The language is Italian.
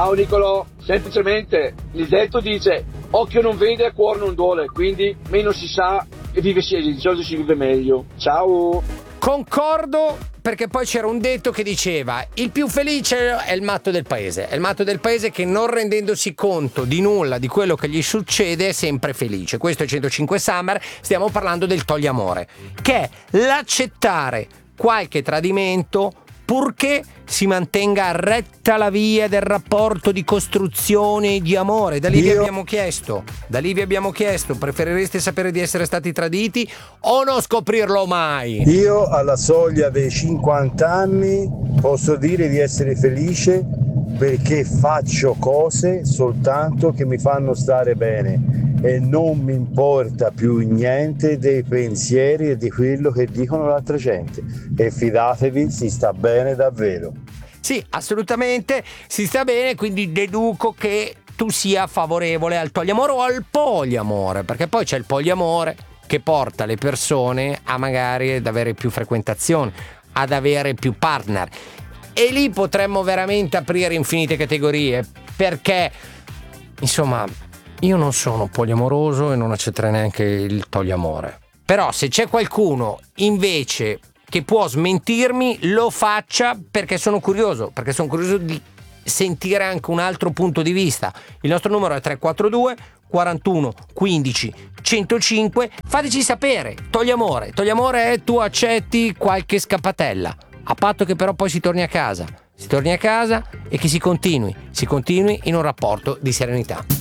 Ciao Nicolò, semplicemente il detto dice occhio non vede, cuore non duole, quindi meno si sa e di solito si vive meglio. Ciao! Concordo, perché poi c'era un detto che diceva il più felice è il matto del paese. È il matto del paese che, non rendendosi conto di nulla di quello che gli succede, è sempre felice. Questo è 105 Summer. Stiamo parlando del togliamore, che è l'accettare qualche tradimento purché si mantenga retta la via del rapporto di costruzione e di amore. Da lì vi abbiamo chiesto, preferireste sapere di essere stati traditi o non scoprirlo mai? Io alla soglia dei 50 anni posso dire di essere felice perché faccio cose soltanto che mi fanno stare bene e non mi importa più niente dei pensieri e di quello che dicono l'altra gente, e fidatevi, si sta bene davvero. Sì, assolutamente, si sta bene, quindi deduco che tu sia favorevole al togliamore o al poliamore, perché poi c'è il poliamore che porta le persone a magari ad avere più frequentazione, ad avere più partner, e lì potremmo veramente aprire infinite categorie, perché insomma io non sono poliamoroso e non accetterei neanche il togliamore. Però se c'è qualcuno invece che può smentirmi, lo faccia, perché sono curioso di sentire anche un altro punto di vista. Il nostro numero è 342 41 15 105. Fateci sapere, togliamore è tu accetti qualche scappatella, a patto che però poi si torni a casa e che si continui in un rapporto di serenità.